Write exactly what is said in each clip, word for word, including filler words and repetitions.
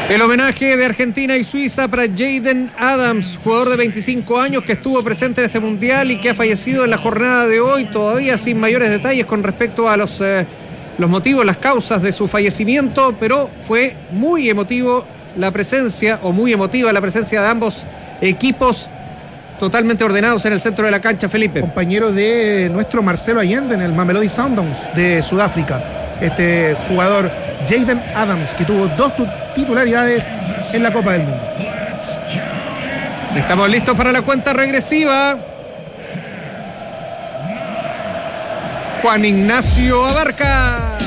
El homenaje de Argentina y Suiza para Jayden Adams, jugador de veinticinco años que estuvo presente en este mundial y que ha fallecido en la jornada de hoy, todavía sin mayores detalles con respecto a los, eh, los motivos, las causas de su fallecimiento, pero fue muy emotivo la presencia, o muy emotiva la presencia de ambos equipos totalmente ordenados en el centro de la cancha, Felipe. Compañero de nuestro Marcelo Allende en el Mamelodi Sundowns de Sudáfrica. Este jugador Jayden Adams, que tuvo dos titularidades en la Copa del Mundo. Estamos listos para la cuenta regresiva. Juan Ignacio Abarca.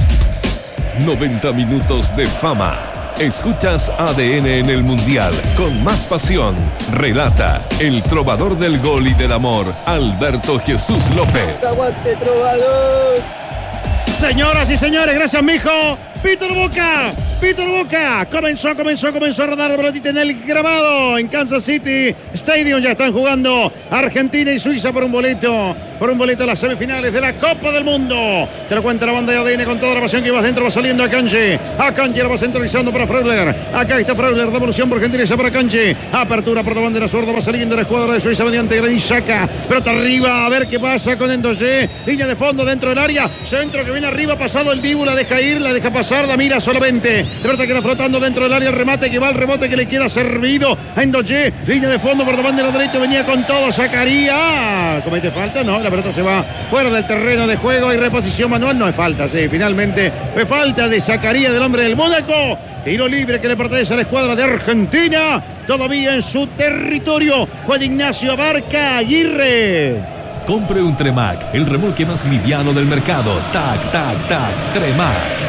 noventa minutos de fama. Escuchas A D N en el Mundial con más pasión. Relata el trovador del gol y del amor, Alberto Jesús López. ¡Aguante, trovador! Señoras y señores, gracias, mijo. Peter Boca, Peter Boca. Comenzó, comenzó, comenzó a rodar de pelotita en el grabado en Kansas City Stadium. Ya están jugando Argentina y Suiza por un boleto, por un boleto a las semifinales de la Copa del Mundo. Te lo cuenta la banda de A D N con toda la pasión que va dentro, va saliendo a Akanji. Akanji lo va centralizando para Freuler. Acá está Freuler, devolución por Argentina y para Akanji. Apertura por la bandera zurda, va saliendo la escuadra de Suiza mediante Granit Xhaka. Pelota arriba, a ver qué pasa con Endoye. Línea de fondo dentro del área. Centro que viene arriba, pasado el Dibu, la deja ir, la deja pasar. La mira solamente. De verdad queda flotando dentro del área. El remate que va al rebote que le queda servido a Endoye. Línea de fondo por la banda de la derecha. Venía con todo. Zacarías. ¿Comete falta? No. La pelota se va fuera del terreno de juego. Hay reposición manual. No es falta. Sí, finalmente fue falta de Zacarías, del hombre del Mónaco. Tiro libre que le pertenece a la escuadra de Argentina. Todavía en su territorio. Juan Ignacio Abarca Aguirre. Compre un Tremac, el remolque más liviano del mercado. Tac, tac, tac. Tremac.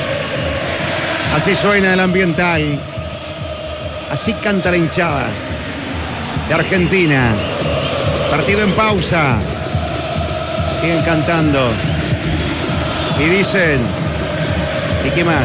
Así suena el ambiental. Así canta la hinchada de Argentina. Partido en pausa. Siguen cantando. Y dicen, ¿y qué más?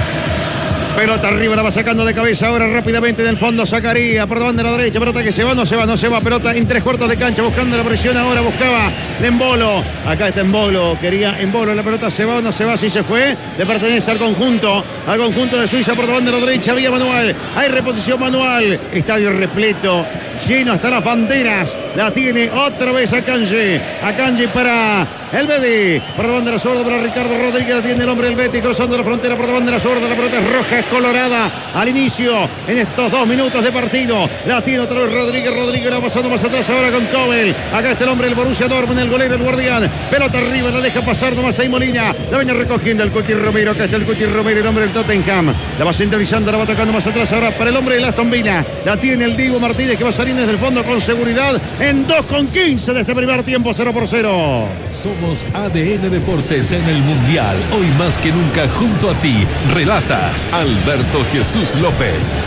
Pelota arriba, la va sacando de cabeza ahora rápidamente en el fondo. Zacarías por la banda de la derecha. Pelota que se va, no se va, no se va. Pelota en tres cuartos de cancha buscando la presión ahora. Buscaba de Embolo. Acá está Embolo. Quería Embolo. La pelota se va o no se va. Sí se fue. Le pertenece al conjunto. Al conjunto de Suiza por la banda de la derecha. Vía manual. Hay reposición manual. Estadio repleto. Lleno hasta las banderas. La tiene otra vez Akanji. Akanji para el Bedi. Por la bandera zurda para Ricardo Rodríguez. La tiene el hombre del Betis cruzando la frontera por la bandera zurda. La pelota es roja, es colorada. Al inicio, en estos dos minutos de partido. La tiene otra vez Rodríguez. Rodríguez la pasando más atrás ahora con Kobel. Acá está el hombre del Borussia Dortmund, el golero, el guardián. Pelota arriba, la deja pasar nomás ahí Molina. La viene recogiendo el Cuti Romero. Acá está el Cuti Romero, el hombre del Tottenham. La va centralizando, la va tocando más atrás ahora para el hombre del Aston Villa. La tiene el Dibu Martínez que va a salir desde el fondo con seguridad en dos con quince de este primer tiempo, cero por cero. Somos A D N Deportes en el Mundial, hoy más que nunca junto a ti. Relata Alberto Jesús López.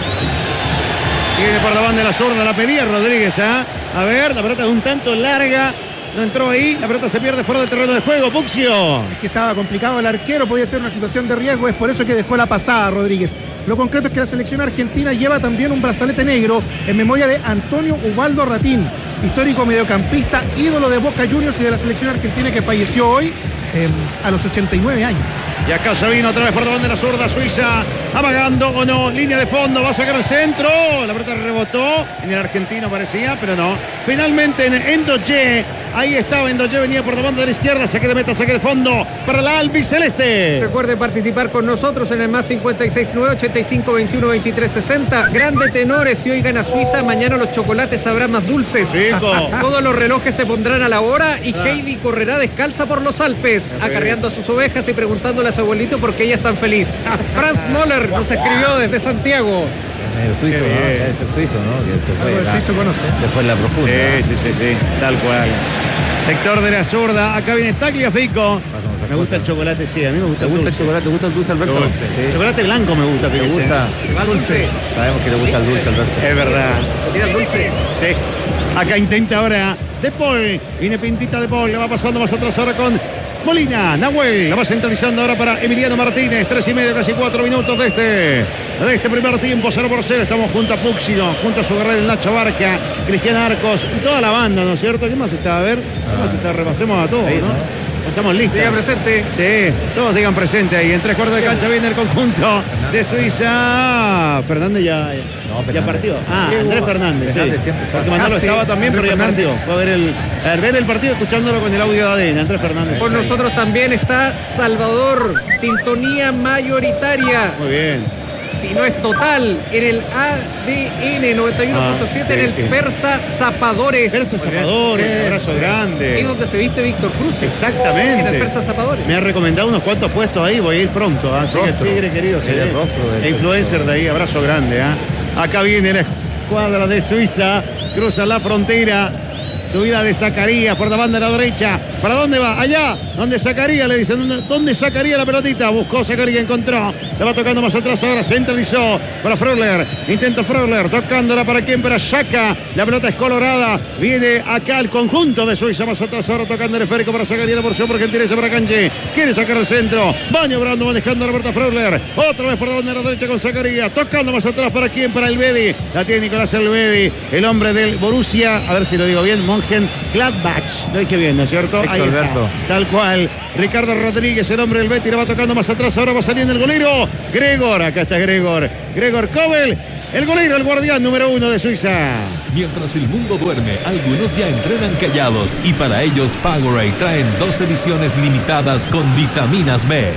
Tiene por la banda de la zurda, la pedía Rodríguez, ¿eh? A ver, la pelota es un tanto larga. No entró ahí, la pelota se pierde fuera del terreno de juego. Puccio. Es que estaba complicado el arquero, podía ser una situación de riesgo, es por eso que dejó la pasada Rodríguez. Lo concreto es que la selección argentina lleva también un brazalete negro en memoria de Antonio Ubaldo Ratín, histórico mediocampista, ídolo de Boca Juniors y de la selección argentina que falleció hoy eh, a los ochenta y nueve años. Y acá se vino otra vez por la bandera zurda Suiza, amagando o no, línea de fondo, va a sacar el centro, la pelota rebotó, en el argentino parecía, pero no. Finalmente en Endoye, ahí estaba Endoye, venía por la banda de la izquierda, saque de meta, saque de fondo para la albiceleste. Recuerde participar con nosotros en el más cincuenta y seis nueve, ochenta y cinco, veintiuno, veintitrés, sesenta. Grande tenores, si hoy gana Suiza, mañana los chocolates sabrán más dulces. Rico. Todos los relojes se pondrán a la hora y Heidi correrá descalza por los Alpes, acarreando a sus ovejas y preguntándole a su abuelito por qué ella es tan feliz. Franz Moller nos escribió desde Santiago. Medio suizo, ¿no? Es el suizo, ¿no? Que se fue, Algo de la, suizo conoce. se fue en la profunda. Sí, sí, sí, sí, tal cual. Sector de la zurda, acá viene Tagliafico. Me gusta el chocolate, sí, a mí me gusta ¿Te el gusta dulce. el chocolate? ¿Te gusta el dulce, Alberto? Dulce. Sí. Chocolate blanco me gusta, ¿Te fíjese. gusta? Se va al dulce. Sabemos que le gusta el dulce, Alberto. Es verdad. Se tira el dulce. Sí. Acá intenta ahora De Paul. Viene pintita De Paul. Le va pasando más atrás ahora con Molina. Nahuel. La va centralizando ahora para Emiliano Martínez. Tres y medio, casi cuatro minutos de este, de este primer tiempo. Cero por cero. Estamos junto a Puccio, junto a su guerrero el Nacho Barca, Cristian Arcos y toda la banda, ¿no es cierto? ¿Qué más está? A ver. ¿Qué más está? Repasemos a todos, Ahí, ¿no? ¿no? Pasamos lista. Diga presente. Sí, todos digan presente ahí. En tres cuartos de cancha viene el conjunto de Suiza. Fernández ya, No, ya Fernández. partió. Ah, Andrés Fernández. Fernández sí. siempre está. Porque Manolo Cante, estaba también, Andrés pero ya Fernández. partió. Fue a ver el, a ver, ver el partido escuchándolo con el audio de A D N. Andrés Fernández. Con está ahí. nosotros también está Salvador, sintonía mayoritaria. Muy bien. Si no es total, en el A D N noventa y uno punto siete, Ah, en el sí, sí. Persa Zapadores. Persa Zapadores, Eh, abrazo Ahí grande. donde se viste Víctor Cruz. Exactamente. En el Persa Zapadores. Me ha recomendado unos cuantos puestos ahí, voy a ir pronto. ¿ah? Así que Rostro. Tigre querido, sí. El rostro del E influencer de ahí, abrazo grande. ¿ah? Acá viene la escuadra de Suiza, cruza la frontera. Subida de Zacarías por la banda de la derecha. ¿Para dónde va? Allá, donde Zacarías le dicen, ¿dónde Zacarías la pelotita? Buscó Zacarías, encontró. La va tocando más atrás ahora, centralizó para Freuler. Intenta Freuler, tocándola para quién, para Shaka. La pelota es colorada. Viene acá el conjunto de Suiza más atrás ahora, tocando el esférico para Zacarías de porción por gentileza para Canche. Quiere sacar el centro. Baño Brando manejando la pelota Freuler. Otra vez por la banda de la derecha con Zacarías. Tocando más atrás para quién, para Elvedi. La tiene Nicolás Elvedi, el hombre del Borussia. A ver si lo digo bien, Mönchengladbach. Lo dije bien, ¿no es cierto? Héctor Ahí está. Alberto. Tal cual. Ricardo Rodríguez, el hombre del Betis, la va tocando más atrás. Ahora va saliendo el golero. Gregor, acá está Gregor. Gregor Kobel, el golero, el guardián número uno de Suiza. Mientras el mundo duerme, algunos ya entrenan callados y para ellos Powerade traen dos ediciones limitadas con vitaminas B.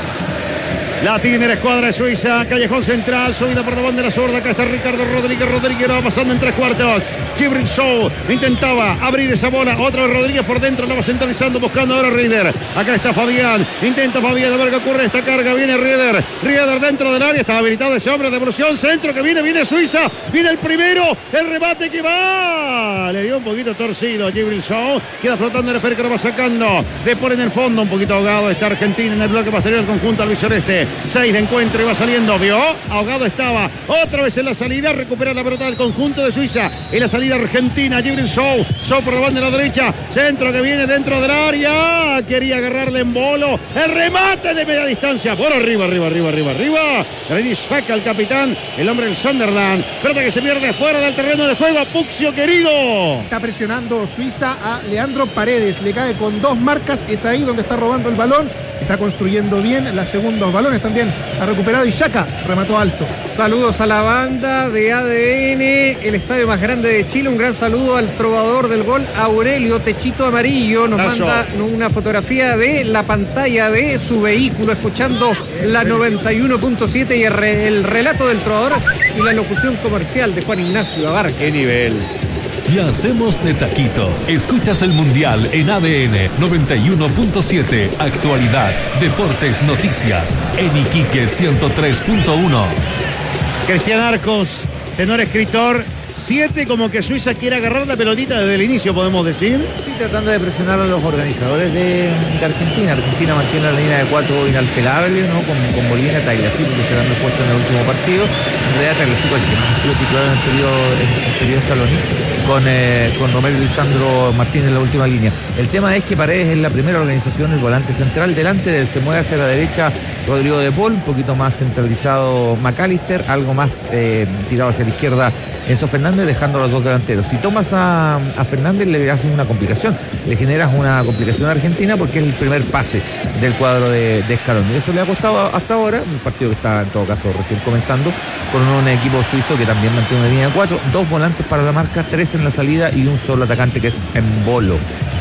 La tiene la escuadra de Suiza, callejón central, subida por la bandera zurda. Acá está Ricardo Rodríguez, Rodríguez lo va pasando en tres cuartos. Gibril Show intentaba abrir esa bola, otra vez Rodríguez por dentro, la va centralizando, buscando ahora a Rieder. Acá está Fabián, intenta Fabián, a ver qué ocurre esta carga, viene Rieder, Rieder dentro del área, está habilitado ese hombre, devolución, centro que viene, viene Suiza, viene el primero, el remate que va, le dio un poquito torcido a Gibril Show, queda flotando el esférico, lo va sacando, de por en el fondo, un poquito ahogado, está Argentina en el bloque posterior del conjunto albiceleste. Seis de encuentro y va saliendo, vio, ahogado estaba, otra vez en la salida, recupera la pelota del conjunto de Suiza, en la salida argentina, Gibril Show, Show por la banda de la derecha, centro que viene dentro del área, quería agarrarle en bolo, el remate de media distancia, por arriba, arriba, arriba, arriba, arriba, Granit Xhaka, el capitán, el hombre del Sunderland, pelota que se pierde fuera del terreno de juego, Puxio querido. Está presionando Suiza a Leandro Paredes. Le cae con dos marcas. Es ahí donde está robando el balón. Está construyendo bien. Las segundos balones también ha recuperado. Y Xhaka remató alto. Saludos a la banda de A D N, el estadio más grande de Chile. Un gran saludo al trovador del gol, Aurelio Techito Amarillo. Nos Abrazo. manda una fotografía de la pantalla de su vehículo, escuchando la noventa y uno punto siete y el, re- el relato del trovador y la locución comercial de Juan Ignacio Abarca. Qué nivel. Y hacemos de taquito. Escuchas el Mundial en A D N noventa y uno punto siete. Actualidad, deportes, noticias. En Iquique ciento tres punto uno. Cristian Arcos, tenor escritor, siete como que Suiza quiere agarrar la pelotita desde el inicio, podemos decir. Sí, tratando de presionar a los organizadores de, de Argentina. Argentina mantiene la línea de cuatro inalterable, ¿no? Con, con Molina, Tagliafico, que se le han puesto en el último partido. En realidad, Tagliafico es el que más ha sido titular en el periodo, en el periodo Scaloni, con, eh, con Romero y Lisandro Martínez en la última línea. El tema es que Paredes es la primera organización, el volante central. Delante de él se mueve hacia la derecha Rodrigo de Paul, un poquito más centralizado McAllister, algo más eh, tirado hacia la izquierda Enzo Fernández, dejando a los dos delanteros. Si tomas a, a Fernández, le haces una complicación, le generas una complicación a Argentina porque es el primer pase del cuadro de, de Scaloni. Y eso le ha costado hasta ahora, un partido que está en todo caso recién comenzando, con un equipo suizo que también mantiene una línea de cuatro, dos volantes para la marca, tres en la salida y un solo atacante que es Embolo.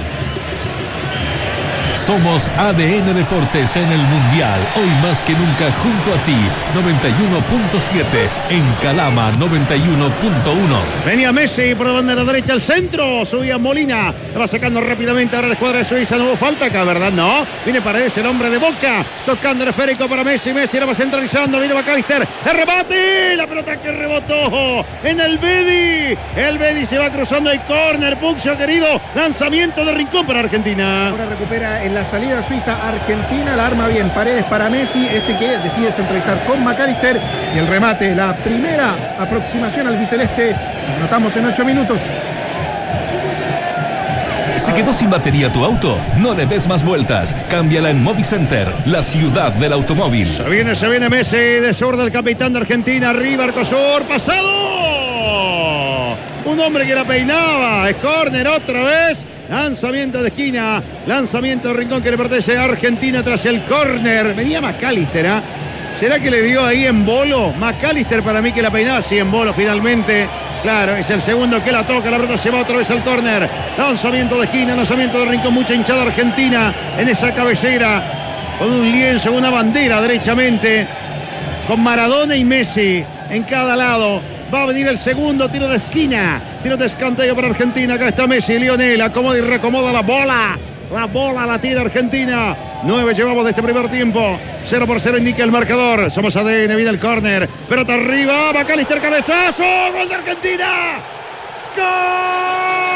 Somos A D N Deportes en el Mundial, hoy más que nunca junto a ti, noventa y uno punto siete, en Calama noventa y uno punto uno. Venía Messi por la banda de la derecha al centro, subía Molina, la va sacando rápidamente ahora la escuadra de Suiza, no hubo falta acá, ¿verdad? No, viene Paredes, el hombre de Boca, tocando el esférico para Messi, Messi la va centralizando, viene McAllister, el remate, la pelota que rebotó en el Bedi, el Bedi se va cruzando el córner, Puxio querido, lanzamiento de rincón para Argentina. Ahora recupera en la salida Suiza Argentina. La arma bien. Paredes para Messi. Este que decide centralizar con McAllister. Y el remate. La primera aproximación al biceleste. Anotamos en ocho minutos. ¿Se quedó sin batería tu auto? No le des más vueltas. Cámbiala en Movicenter, la ciudad del automóvil. Se viene, se viene Messi, de sur del capitán de Argentina, arriba Arcosur, pasado. Un hombre que la peinaba. Es córner otra vez. Lanzamiento de esquina. Lanzamiento de rincón que le pertenece a Argentina tras el córner. Venía McAllister, ¿eh? ¿Será que le dio ahí en bolo? McAllister para mí que la peinaba. Sí, en bolo finalmente. Claro, es el segundo que la toca. La pelota se va otra vez al córner. Lanzamiento de esquina, lanzamiento de rincón. Mucha hinchada argentina en esa cabecera. Con un lienzo, una bandera derechamente. Con Maradona y Messi en cada lado. Va a venir el segundo tiro de esquina. Tiro de escanteo para Argentina. Acá está Messi, Lionel. Acomoda y recomoda la bola. La bola la tira Argentina. Nueve llevamos de este primer tiempo. Cero por cero indica el marcador. Somos A D N, viene el córner. Pelota arriba. McAllister, cabezazo. Gol de Argentina. ¡Gol!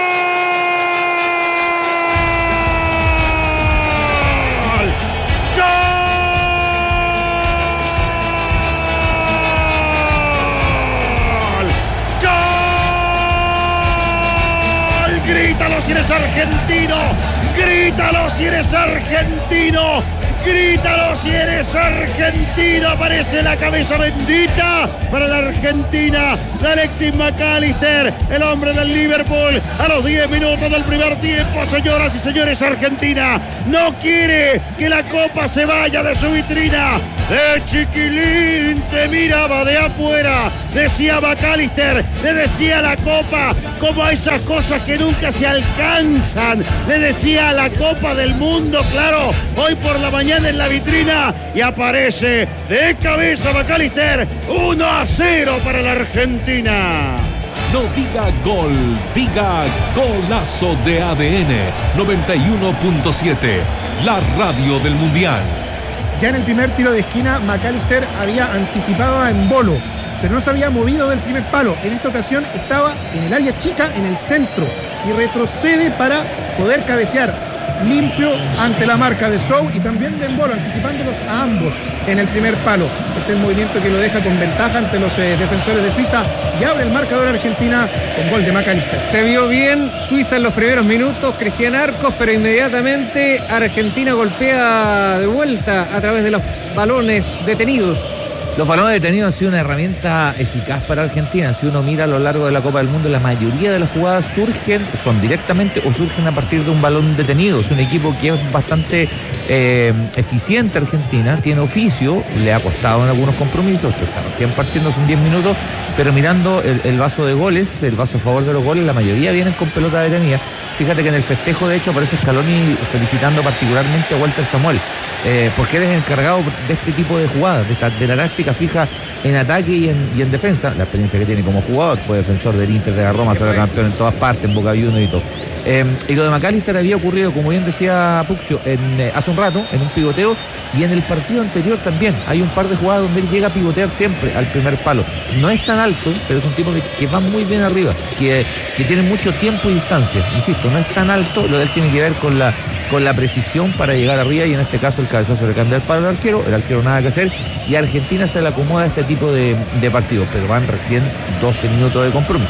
Grítalo si eres argentino, grítalo si eres argentino, grítalo si eres argentino. Aparece la cabeza bendita para la Argentina de Alexis McAllister, el hombre del Liverpool. A los diez minutos del primer tiempo, señoras y señores, Argentina no quiere que la copa se vaya de su vitrina. De chiquilín te miraba de afuera, decía McAllister, le decía a la copa, como a esas cosas que nunca se alcanzan, le decía a la Copa del Mundo, claro, hoy por la mañana en la vitrina, y aparece de cabeza McAllister, uno a cero para la Argentina. No diga gol, diga golazo de A D N noventa y uno punto siete, la radio del Mundial. Ya en el primer tiro de esquina, McAllister había anticipado a Embolo, pero no se había movido del primer palo. En esta ocasión estaba en el área chica, en el centro, y retrocede para poder cabecear limpio ante la marca de Sou y también de Embolo, anticipándolos a ambos en el primer palo. Es el movimiento que lo deja con ventaja ante los eh, defensores de Suiza y abre el marcador Argentina con gol de McAllister. Se vio bien Suiza en los primeros minutos, Cristian Arcos, pero inmediatamente Argentina golpea de vuelta a través de los balones detenidos. Los balones detenidos han sido una herramienta eficaz para Argentina. Si uno mira a lo largo de la Copa del Mundo, la mayoría de las jugadas surgen, son directamente o surgen a partir de un balón detenido. Es un equipo que es bastante eh, eficiente. Argentina tiene oficio, le ha costado en algunos compromisos, esto está recién partiendo, son diez minutos, pero mirando el, el vaso de goles, el vaso a favor de los goles, la mayoría vienen con pelota detenida. Fíjate que en el festejo, de hecho, aparece Scaloni felicitando particularmente a Walter Samuel, eh, porque él es encargado de este tipo de jugadas, de, esta, de la táctica fija en ataque y en, y en defensa. La experiencia que tiene como jugador, fue defensor del Inter de la Roma, será campeón en todas partes, en Boca Juniors y todo. Eh, y lo de McAllister había ocurrido, como bien decía Puccio, en, eh, hace un rato, en un pivoteo, y en el partido anterior también. Hay un par de jugadas donde él llega a pivotear siempre al primer palo. No es tan alto, pero es un tipo que, que va muy bien arriba, que, que tiene mucho tiempo y distancia. Insisto, no es tan alto, lo de él tiene que ver con la, con la precisión para llegar arriba, y en este caso el cabezazo le cambia el palo al arquero, el arquero nada que hacer, y Argentina se le acomoda a este tipo de, de partidos, pero van recién doce minutos de compromiso.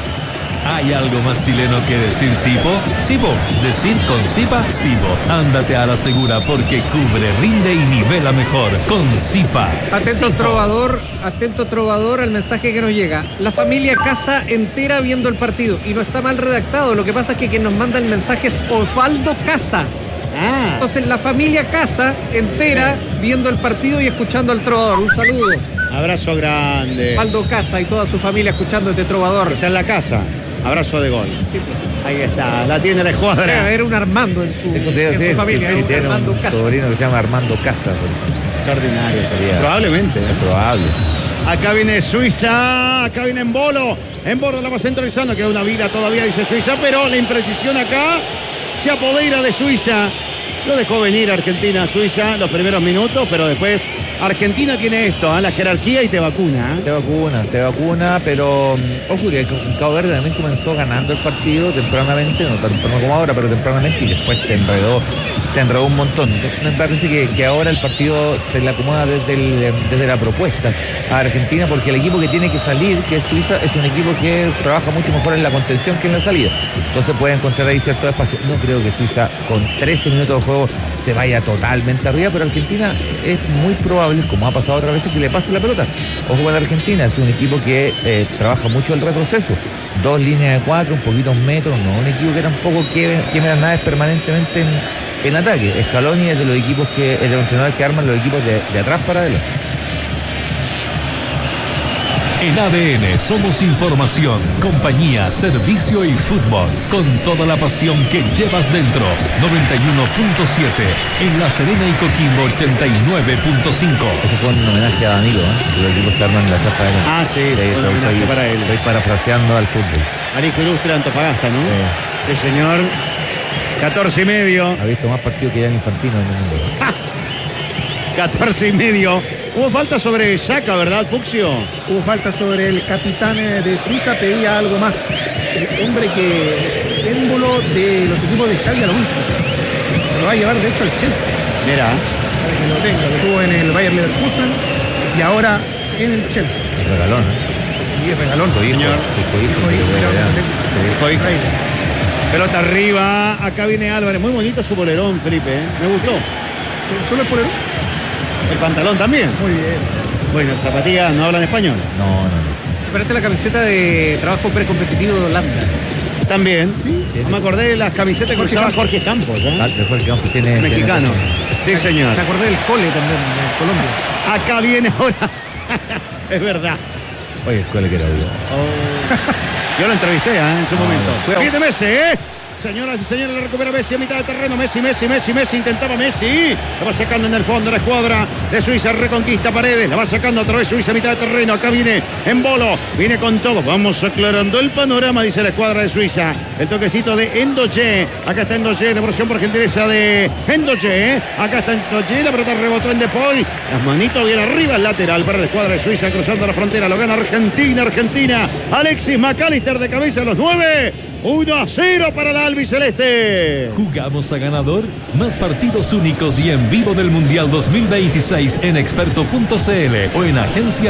¿Hay algo más chileno que decir Sipo? Sipo, decir con Sipa, Sipo. Ándate a la segura porque cubre, rinde y nivela mejor con Sipa. Atento Sipo. trovador, atento trovador al mensaje que nos llega. La familia Casa entera viendo el partido, y no está mal redactado. Lo que pasa es que quien nos manda el mensaje es Osvaldo Casa. Ah, Entonces la familia Casa entera viendo el partido y escuchando al trovador. Un saludo. abrazo grande. Osvaldo Casa y toda su familia escuchando este trovador. Está en la casa. Abrazo de gol. Sí, pues. Ahí está, la tiene la escuadra. Debe haber un Armando en su, Eso te iba a en decir, su familia. si, si un tiene Armando un Casa. sobrino que se llama Armando Casa, por ejemplo. Extraordinario. Sería- Probablemente. ¿eh? Es probable. Acá viene Suiza, acá viene Embolo. Embolo la va centralizando, queda una vida todavía, dice Suiza, pero la imprecisión acá se apodera de Suiza. Lo dejó venir Argentina a Suiza los primeros minutos, pero después Argentina tiene esto, ¿eh? La jerarquía y te vacuna. ¿eh? Te vacuna, te vacuna, pero mm, ojo que Cabo Verde también comenzó ganando el partido tempranamente, no tan temprano como ahora, pero tempranamente, y después se enredó, se enredó un montón. Me parece que, que ahora el partido se le acomoda desde, el, desde la propuesta a Argentina, porque el equipo que tiene que salir, que es Suiza, es un equipo que trabaja mucho mejor en la contención que en la salida. Entonces puede encontrar ahí cierto espacio. No creo que Suiza con trece minutos de juego se vaya totalmente arriba, pero Argentina es muy probable, como ha pasado otras veces, que le pase la pelota. Ojo con Argentina, es un equipo que eh, trabaja mucho el retroceso. Dos líneas de cuatro, un poquito metros, no un equipo que tampoco queme, queme las naves permanentemente en, en ataque. Scaloni es de los equipos que, es de los entrenadores que arman los equipos de, de atrás para adelante. En A D N somos información, compañía, servicio y fútbol. Con toda la pasión que llevas dentro. noventa y uno punto siete en La Serena y Coquimbo ochenta y nueve punto cinco. Ese fue un homenaje a Danilo, ¿eh? Los equipos se arman de atrás para adelante. Ah, sí, Ahí fue un estoy, homenaje estoy, para él. estoy parafraseando al fútbol. Arico Ilustre Antofagasta, ¿no? Sí. Sí, señor. catorce y medio. Ha visto más partidos que Jan Infantino en el mundo. catorce y medio. Hubo falta sobre Xhaka, ¿verdad, Puxio? Hubo falta sobre el capitán de Suiza, pedía algo más. El hombre que es símbolo de los equipos de Xabi Alonso. Se lo va a llevar, de hecho, al Chelsea. Mira. Para que lo tenga. Lo tuvo en el Bayer Leverkusen y ahora en el Chelsea. Regalón, ¿eh? Sí, regalón. Tu hijo, Señor. tu hijo, Hijo, hijo, mira, Hijo, hijo. ahí. Pelota arriba. Acá viene Álvarez. Muy bonito su bolerón, Felipe, ¿eh? Me gustó. Solo por el... El pantalón también. Muy bien. Bueno, zapatillas no hablan español. No, no, no. Se parece a la camiseta de trabajo precompetitivo de Holanda. También. No me acordé de las camisetas que usaba Jorge Campos, ¿eh? Ah, mejor que Campos tiene. Mexicano. tiene Sí, señor. Me acordé del cole también de Colombia. Acá viene ahora. Es verdad. Oye, ¿cuál que era yo? Yo lo entrevisté, ¿eh? En su No, momento. no. Cuidado. Viene Messi, ¿eh? Señoras y señores, le recupera Messi a mitad de terreno. Messi, Messi, Messi, Messi. Intentaba Messi. La va sacando en el fondo la escuadra de Suiza. Reconquista Paredes. La va sacando otra vez Suiza a mitad de terreno. Acá viene en bolo. Viene con todo. Vamos aclarando el panorama, dice la escuadra de Suiza. El toquecito de Endoye. Acá está Endoye. Devolución por gentileza de Endoye. Acá está Endoye. La pelota rebotó en De Paul. Las manitos bien arriba. El lateral para la escuadra de Suiza. Cruzando la frontera. Lo gana Argentina. Argentina. Alexis McAllister de cabeza a los nueve. uno a cero para la albiceleste. ¿Jugamos a ganador? Más partidos únicos y en vivo del Mundial dos mil veintiséis en experto punto c l o en agencia